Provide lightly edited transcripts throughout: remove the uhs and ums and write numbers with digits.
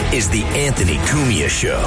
is the Anthony Cumia Show.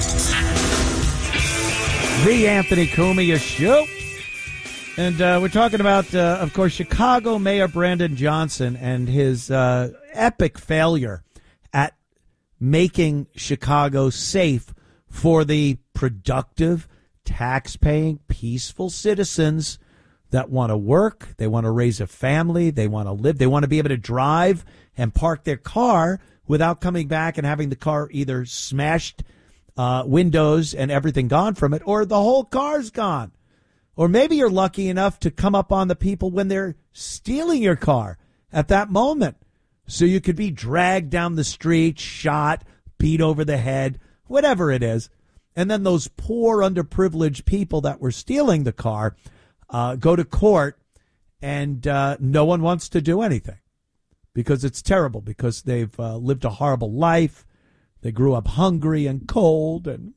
The Anthony Cumia Show. And we're talking about, of course, Chicago Mayor Brandon Johnson and his epic failure at making Chicago safe for the productive, tax-paying, peaceful citizens that want to work, they want to raise a family, they want to live, they want to be able to drive and park their car without coming back and having the car either smashed, windows and everything gone from it, or the whole car's gone. Or maybe you're lucky enough to come up on the people when they're stealing your car at that moment. So you could be dragged down the street, shot, beat over the head, whatever it is. And then those poor underprivileged people that were stealing the car go to court, and no one wants to do anything because it's terrible, because they've lived a horrible life. They grew up hungry and cold and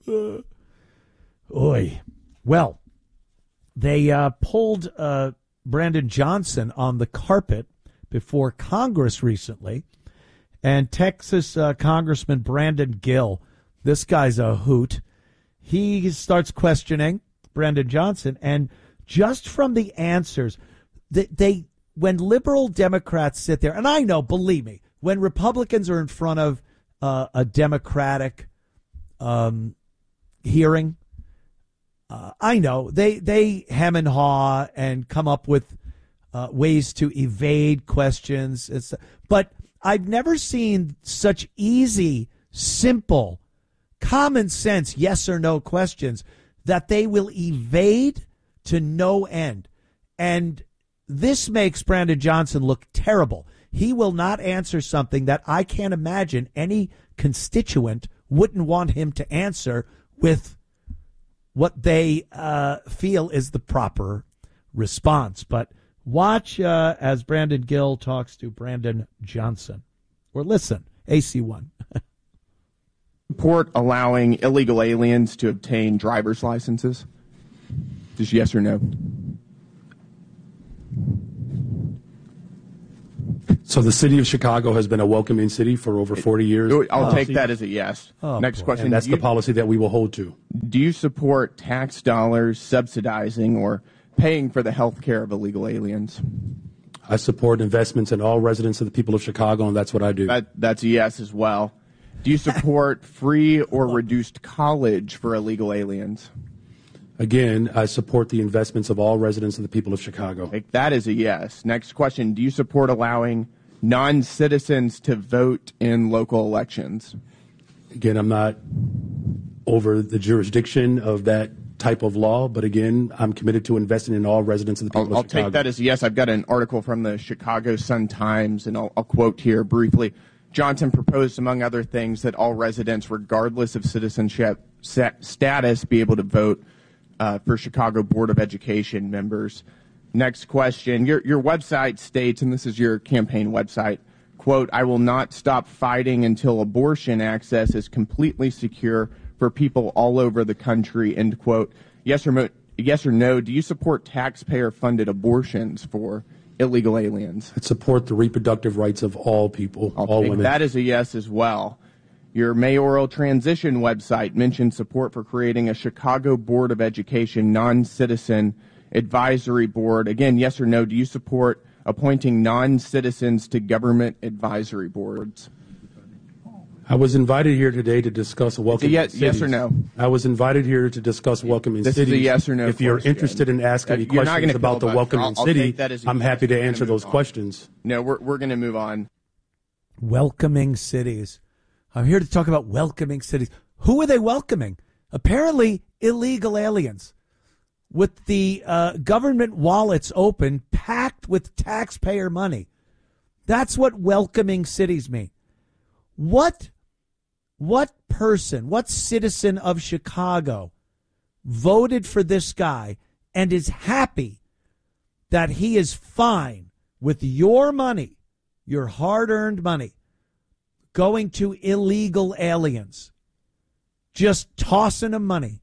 well, they pulled Brandon Johnson on the carpet before Congress recently, and Texas Congressman Brandon Gill, this guy's a hoot. He starts questioning Brandon Johnson, and just from the answers, when liberal Democrats sit there, and I know, believe me, when Republicans are in front of a Democratic hearing, I know they hem and haw and come up with ways to evade questions. But I've never seen such easy, simple, common sense yes or no questions that they will evade to no end. And this makes Brandon Johnson look terrible. He will not answer something that I can't imagine any constituent wouldn't want him to answer with what they feel is the proper response. But watch as Brandon Gill talks to Brandon Johnson. Or listen, AC1. Support allowing illegal aliens to obtain driver's licenses? Just yes or no? So the city of Chicago has been a welcoming city for over 40 years. I'll take that as a yes. Next question. And that's the policy that we will hold to. Do you support tax dollars subsidizing or paying for the health care of illegal aliens? I support investments in all residents of the people of Chicago, and that's what I do. That's a yes as well. Do you support free or reduced college for illegal aliens? Again, I support the investments of all residents of the people of Chicago. That is a yes. Next question. Do you support allowing non-citizens to vote in local elections? Again, I'm not over the jurisdiction of that type of law, but again, I'm committed to investing in all residents of the people of Chicago. I'll take that as a yes. I've got an article from the Chicago Sun-Times, and I'll quote here briefly. Johnson proposed, among other things, that all residents, regardless of citizenship status, be able to vote for Chicago Board of Education members. Next question. Your website states, and this is your campaign website, quote, "I will not stop fighting until abortion access is completely secure for people all over the country," end quote. Yes or no, do you support taxpayer-funded abortions for illegal aliens? I support the reproductive rights of all people, all women. That is a yes as well. Your mayoral transition website mentions support for creating a Chicago Board of Education non-citizen advisory board. Again, yes or no, do you support appointing non-citizens to government advisory boards? I was invited here today to discuss welcoming cities. Yes or no? I was invited here to discuss welcoming cities. This is a yes or no If you're question. interested in asking me questions about the welcoming city, I'm happy to answer those questions. No, we're going to move on. Welcoming cities. I'm here to talk about welcoming cities. Who are they welcoming? Apparently illegal aliens with the government wallets open, packed with taxpayer money. That's what welcoming cities mean. What person, what citizen of Chicago voted for this guy and is happy that he is fine with your money, your hard-earned money, going to illegal aliens, just tossing them money?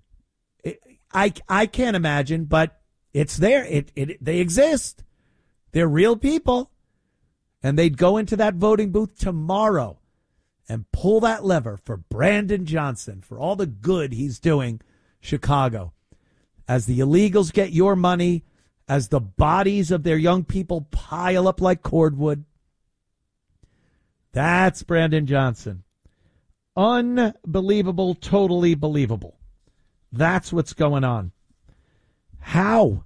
I can't imagine, but it's there. They exist. They're real people. And they'd go into that voting booth tomorrow and pull that lever for Brandon Johnson, for all the good he's doing Chicago. As the illegals get your money, as the bodies of their young people pile up like cordwood. That's Brandon Johnson. Unbelievable, totally believable. That's what's going on. How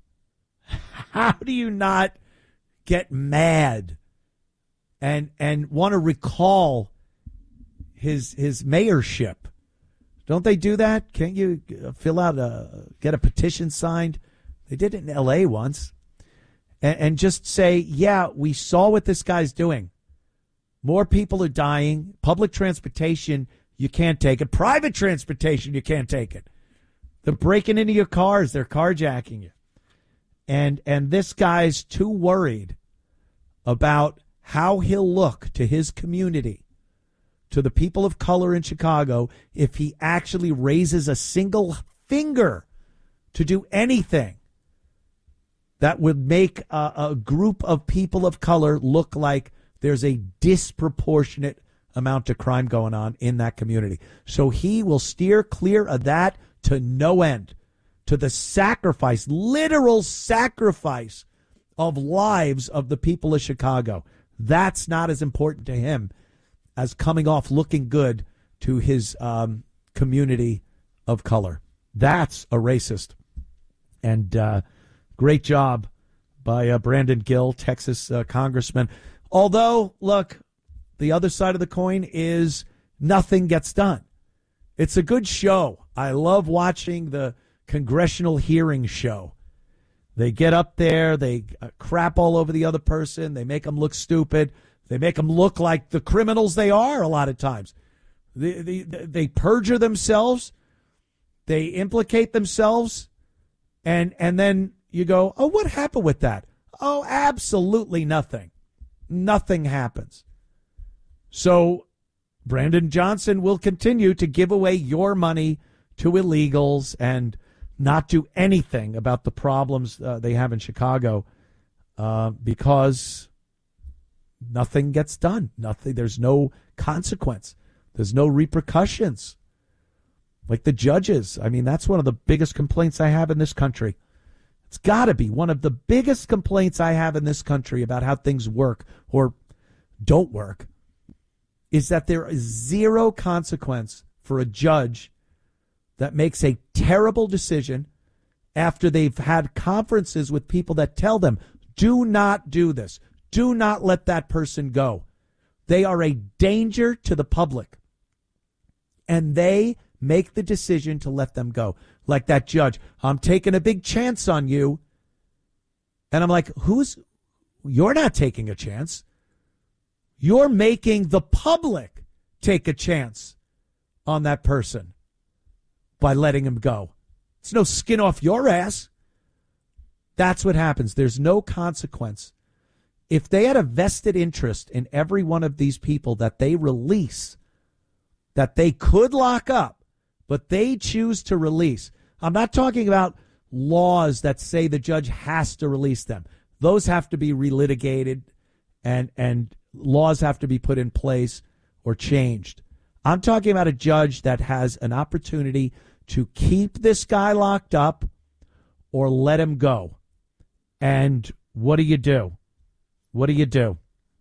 do you not get mad and want to recall his mayorship? Don't they do that? Can't you fill out get a petition signed? They did it in L.A. once. And just say, yeah, we saw what this guy's doing. More people are dying. Public transportation, you can't take it. Private transportation, you can't take it. They're breaking into your cars. They're carjacking you. And this guy's too worried about how he'll look to his community, to the people of color in Chicago, if he actually raises a single finger to do anything that would make a group of people of color look like there's a disproportionate amount of crime going on in that community. So he will steer clear of that to no end, to the sacrifice, literal sacrifice of lives of the people of Chicago. That's not as important to him as coming off looking good to his community of color. That's a racist. And great job by Brandon Gill, Texas congressman. Although, look, the other side of the coin is nothing gets done. It's a good show. I love watching the congressional hearing show. They get up there, they crap all over the other person, they make them look stupid, they make them look like the criminals they are a lot of times. They perjure themselves, they implicate themselves, and then you go, oh, what happened with that? Oh, absolutely nothing. Nothing happens. So Brandon Johnson will continue to give away your money to illegals and not do anything about the problems they have in Chicago because nothing gets done. Nothing. There's no consequence. There's no repercussions. Like the judges. I mean, that's one of the biggest complaints I have in this country. It's got to be one of the biggest complaints I have in this country about how things work or don't work is that there is zero consequence for a judge that makes a terrible decision after they've had conferences with people that tell them, do not do this. Do not let that person go. They are a danger to the public. And they make the decision to let them go. Like that judge, I'm taking a big chance on you. And I'm like, you're not taking a chance. You're making the public take a chance on that person by letting him go. It's no skin off your ass. That's what happens. There's no consequence. If they had a vested interest in every one of these people that they release, that they could lock up, but they choose to release. I'm not talking about laws that say the judge has to release them. Those have to be relitigated and laws have to be put in place or changed. I'm talking about a judge that has an opportunity to keep this guy locked up or let him go. And what do you do? What do you do?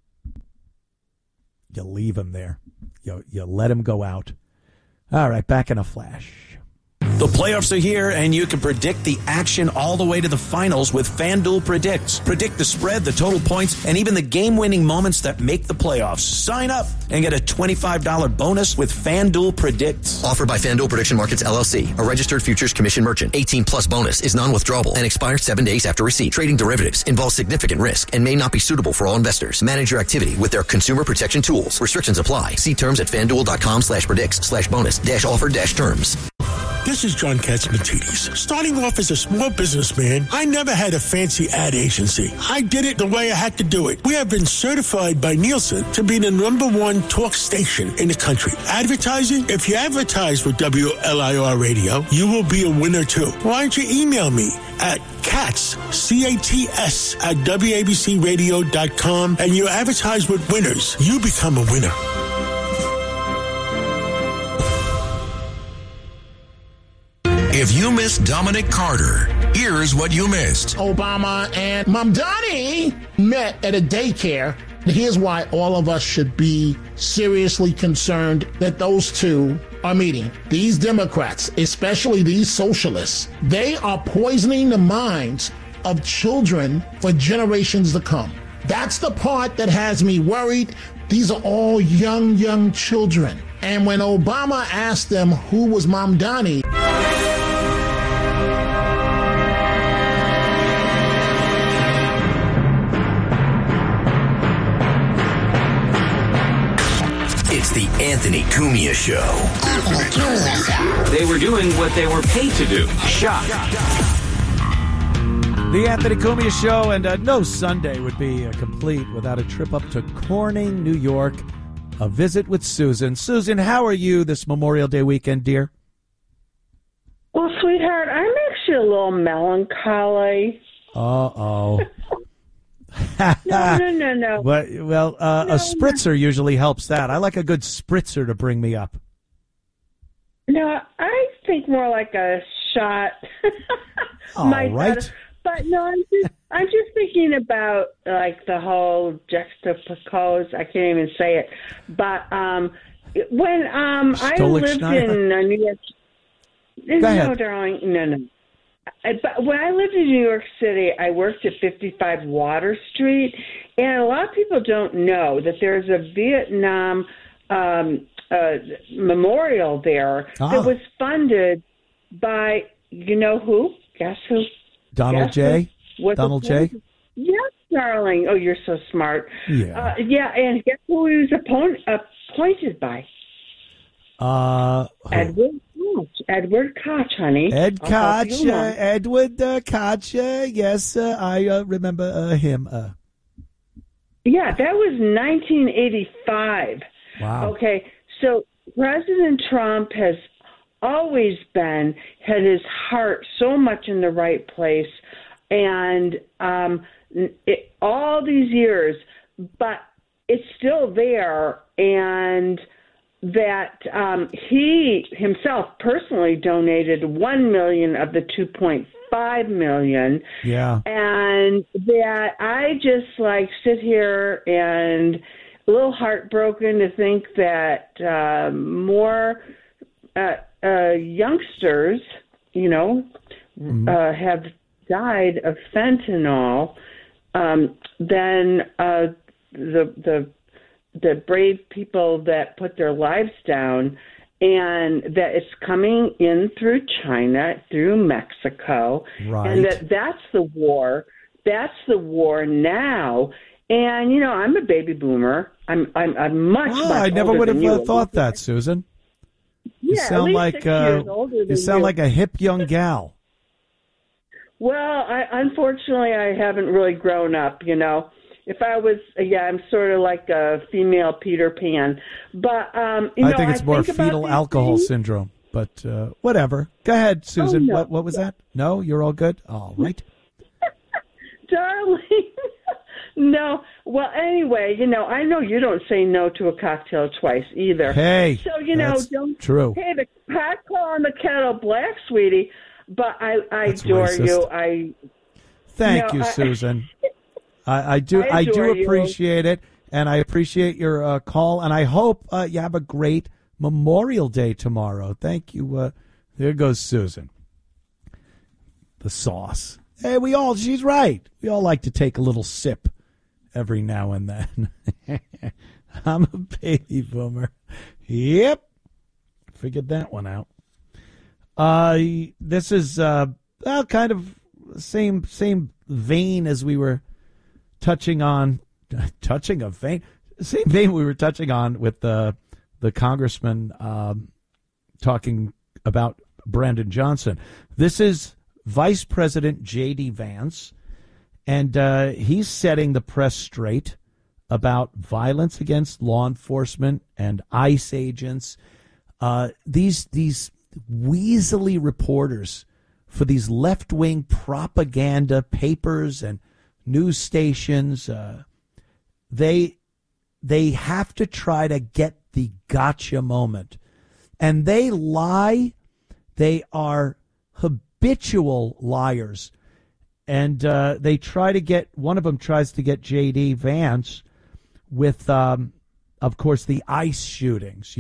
You leave him there. You let him go out. All right, back in a flash. The playoffs are here, and you can predict the action all the way to the finals with FanDuel Predicts. Predict the spread, the total points, and even the game-winning moments that make the playoffs. Sign up and get a $25 bonus with FanDuel Predicts. Offered by FanDuel Prediction Markets, LLC, a registered futures commission merchant. 18-plus bonus is non-withdrawable and expires 7 days after receipt. Trading derivatives involves significant risk and may not be suitable for all investors. Manage your activity with their consumer protection tools. Restrictions apply. See terms at FanDuel.com/predicts/bonus-offer-terms. This is John Catsimatidis. Starting off as a small businessman, I never had a fancy ad agency. I did it the way I had to do it. We have been certified by Nielsen to be the #1 talk station in the country. Advertising? If you advertise with WLIR Radio, you will be a winner too. Why don't you email me at Cats, C-A-T-S, at WABCRadio.com, and you advertise with winners. You become a winner. If you missed Dominic Carter, here's what you missed. Obama and Mamdani met at a daycare. Here's why all of us should be seriously concerned that those two are meeting. These Democrats, especially these socialists, they are poisoning the minds of children for generations to come. That's the part that has me worried. These are all young children. And when Obama asked them who was Mamdani, It's the Anthony Cumia Show. Anthony Cumia Show. They were doing what they were paid to do. Shop. The Anthony Cumia Show, and no Sunday would be complete without a trip up to Corning, New York, a visit with Susan. Susan, how are you this Memorial Day weekend, dear? Well, sweetheart, I'm actually a little melancholy. Uh-oh. No. Well, a spritzer usually helps that. I like a good spritzer to bring me up. No, I think more like a shot. All right. But no, I'm just thinking about like the whole juxtapose. I can't even say it. But when I lived in New York, no, darling, no. But when I lived in New York City, I worked at 55 Water Street, and a lot of people don't know that there's a Vietnam memorial there that was funded by, you know who? Guess who? Donald J. Donald J. Yes, darling. Oh, you're so smart. Yeah. And guess who he was appointed by? Edward Koch, honey. Ed Koch, Edward Koch. Yes, I remember him. Yeah, that was 1985. Wow. Okay, so President Trump has always had his heart so much in the right place, and all these years, but it's still there, and that he himself personally donated $1 million of the $2.5 million. Yeah. And that I just sit here and a little heartbroken to think that more youngsters, have died of fentanyl than the brave people that put their lives down, and that it's coming in through China, through Mexico, right. And that's the war. That's the war now. And I'm a baby boomer. I'm much. I never would have thought that, Susan. You Yeah, sound at least like 6 years older than you sound you. like a hip young gal. Well, unfortunately, I haven't really grown up. If I was, I'm sort of like a female Peter Pan. But I think it's more fetal alcohol syndrome. But whatever. Go ahead, Susan. Oh, no. What was that? No, you're all good. All right, darling. No. Well, anyway, I know you don't say no to a cocktail twice either. Hey, so that's don't. True. Hey, the pot calling the kettle black, sweetie. But I That's adore racist. you. Thank you, Susan. I do appreciate it, and I appreciate your call, and I hope you have a great Memorial Day tomorrow. Thank you. There goes Susan. The sauce. Hey, she's right. We all like to take a little sip every now and then. I'm a baby boomer. Yep. Figured that one out. This is kind of same vein as we were touching on we were touching on with the congressman talking about Brandon Johnson. This is Vice President J.D. Vance, and he's setting the press straight about violence against law enforcement and ICE agents. These weaselly reporters for these left-wing propaganda papers and news stations, they have to try to get the gotcha moment. And they lie. They are habitual liars. And they try to get, one of them tries to get J.D. Vance with, of course, the ICE shootings,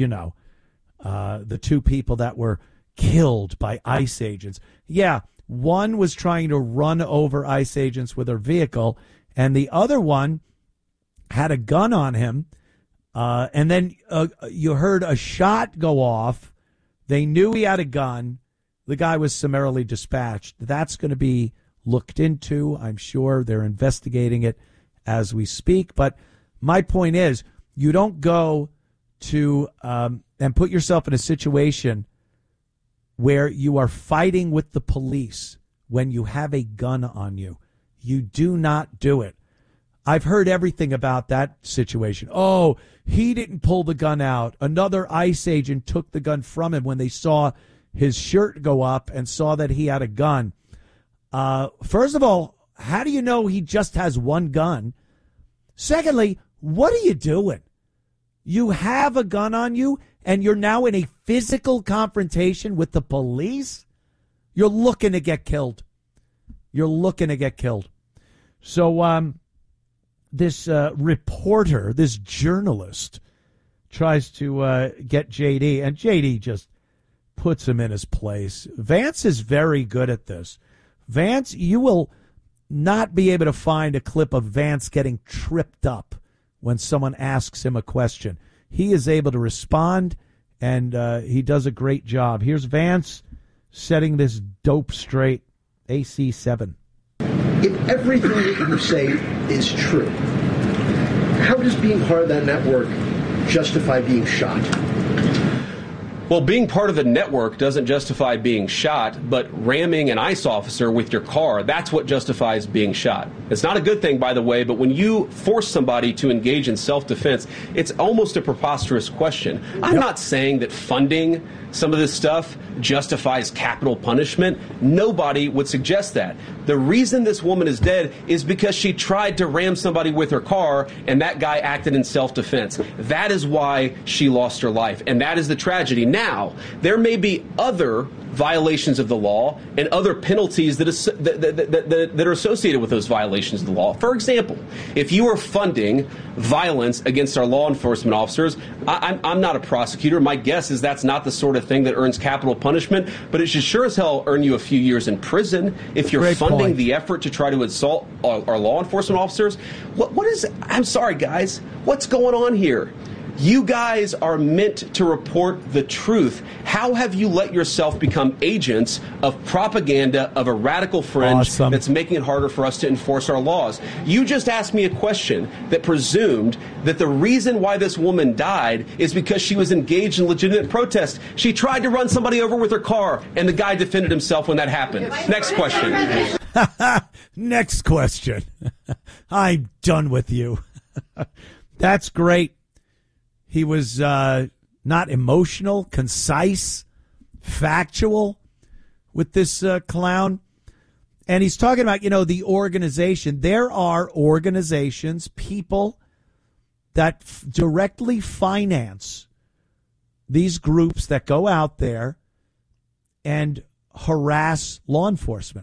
the two people that were killed by ICE agents. Yeah, one was trying to run over ICE agents with her vehicle, and the other one had a gun on him. And then you heard a shot go off. They knew he had a gun. The guy was summarily dispatched. That's going to be looked into. I'm sure they're investigating it as we speak. But my point is, you don't go to and put yourself in a situation where you are fighting with the police when you have a gun on you. You do not do it. I've heard everything about that situation. Oh, he didn't pull the gun out. Another ICE agent took the gun from him when they saw his shirt go up and saw that he had a gun. First of all, how do you know he just has one gun? Secondly, what are you doing? You have a gun on you and you're now in a physical confrontation with the police? You're looking to get killed. You're looking to get killed. So this reporter, this journalist, tries to get J.D., and J.D. just puts him in his place. Vance is very good at this. Vance, you will not be able to find a clip of Vance getting tripped up when someone asks him a question. He is able to respond, and he does a great job. Here's Vance setting this dope straight. AC7. If everything that you say is true, how does being part of that network justify being shot? Well, being part of the network doesn't justify being shot, but ramming an ICE officer with your car, that's what justifies being shot. It's not a good thing, by the way, but when you force somebody to engage in self-defense, it's almost a preposterous question. I'm not saying that funding some of this stuff justifies capital punishment. Nobody would suggest that. The reason this woman is dead is because she tried to ram somebody with her car, and that guy acted in self-defense. That is why she lost her life, and that is the tragedy. Now, there may be other violations of the law and other penalties that are associated with those violations of the law. For example, if you are funding violence against our law enforcement officers, I'm not a prosecutor. My guess is that's not the sort of thing that earns capital punishment, but it should sure as hell earn you a few years in prison if you're funding the effort to try to assault our law enforcement officers. What is, I'm sorry, guys, what's going on here? You guys are meant to report the truth. How have you let yourself become agents of propaganda of a radical fringe that's making it harder for us to enforce our laws? You just asked me a question that presumed that the reason why this woman died is because she was engaged in legitimate protest. She tried to run somebody over with her car, and the guy defended himself when that happened. Next question. Next question. I'm done with you. That's great. He was not emotional, concise, factual with this clown. And he's talking about, the organization. There are organizations, people that directly finance these groups that go out there and harass law enforcement.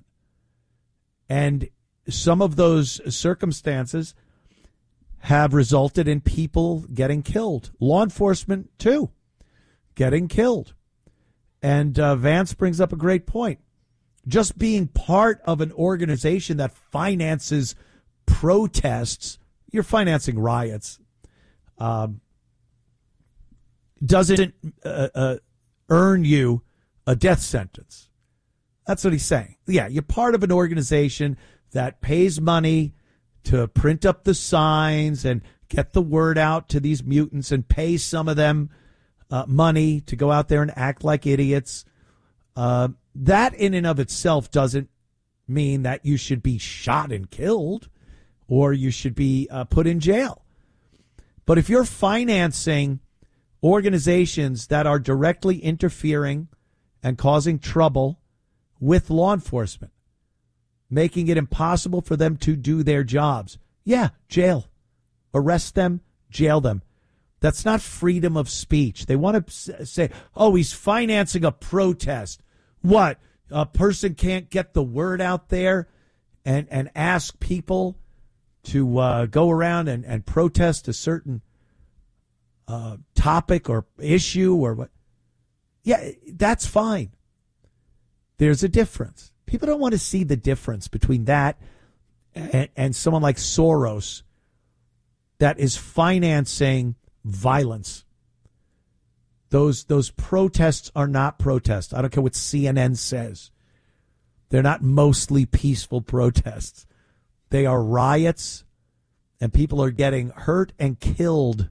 And some of those circumstances have resulted in people getting killed. Law enforcement, too, getting killed. And Vance brings up a great point. Just being part of an organization that finances protests, you're financing riots, doesn't earn you a death sentence. That's what he's saying. Yeah, you're part of an organization that pays money to print up the signs and get the word out to these mutants and pay some of them money to go out there and act like idiots. That in and of itself doesn't mean that you should be shot and killed or you should be put in jail. But if you're financing organizations that are directly interfering and causing trouble with law enforcement, making it impossible for them to do their jobs, yeah, jail. Arrest them, jail them. That's not freedom of speech. They want to say, oh, he's financing a protest. What? a person can't get the word out there and ask people to go around and protest a certain topic or issue or what. Yeah, that's fine. There's a difference. People don't want to see the difference between that and someone like Soros that is financing violence. Those protests are not protests. I don't care what CNN says. They're not mostly peaceful protests. They are riots, and people are getting hurt and killed